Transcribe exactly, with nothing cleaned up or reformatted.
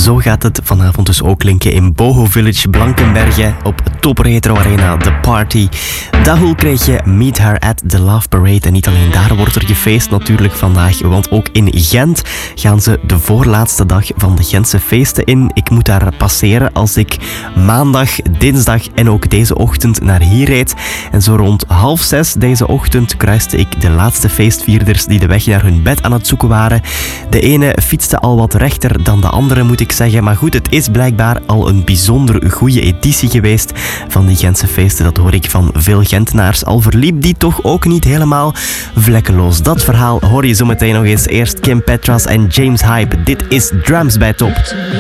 Zo gaat het vanavond dus ook klinken in Boho Village, Blankenberge, op Top Retro Arena, The Party. Dahul kreeg je Meet Her at the Love Parade. En niet alleen daar wordt er gefeest natuurlijk vandaag, want ook in Gent gaan ze de voorlaatste dag van de Gentse feesten in. Ik moet daar passeren als ik maandag, dinsdag en ook deze ochtend naar hier reed. En zo rond half zes deze ochtend kruiste ik de laatste feestvierders die de weg naar hun bed aan het zoeken waren. De ene fietste al wat rechter dan de andere, moet ik zeggen. Maar goed, het is blijkbaar al een bijzonder goede editie geweest van die Gentse feesten. Dat hoor ik van veel Gentenaars. Al verliep die toch ook niet helemaal vlekkeloos. Dat verhaal hoor je zo meteen nog eens. Eerst Kim Petras en James Hype. Dit is Drums bij Top.